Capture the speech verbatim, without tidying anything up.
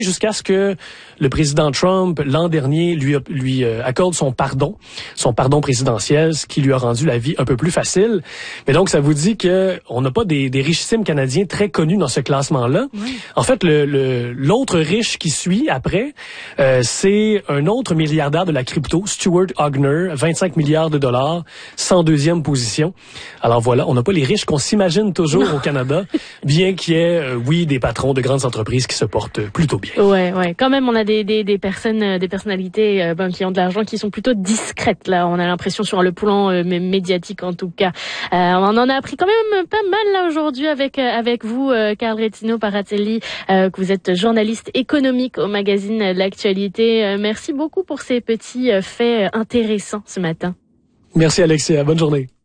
jusqu'à ce que le président Trump, l'an dernier, lui, lui euh, accorde son pardon, son pardon présidentiel, ce qui lui a rendu la vie un peu plus facile. Mais donc, ça vous dit que on n'a pas des, des richissimes Canadiens très connus dans ce classement-là. Oui. En fait, le, le, l'autre riche qui suit après, euh, c'est un autre milliardaire de la crypto, Stuart Ogner, vingt-cinq milliards de dollars, cent deuxième position. Alors voilà, on n'a pas les riches qu'on s'imagine toujours non. au Canada, bien qu'il y ait, euh, oui, des patrons de grandes entreprises qui se portent plutôt bien. Ouais, ouais. Quand même, on a des des des personnes, des personnalités euh, ben, qui ont de l'argent, qui sont plutôt discrètes. Là, on a l'impression sur le plan euh, médiatique en tout cas. Euh, on en a appris quand même pas mal là aujourd'hui avec euh, avec vous, euh, Carl Rettino Paratelli, euh, que vous êtes journaliste économique au magazine L'Actualité. Euh, merci beaucoup pour ces petits euh, faits intéressants ce matin. Merci Alexia. Bonne journée.